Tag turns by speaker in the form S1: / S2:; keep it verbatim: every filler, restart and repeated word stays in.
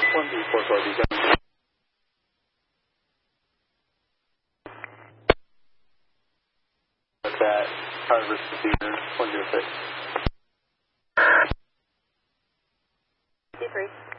S1: one B four four B. That Harvard Procedure one zero six.
S2: C three.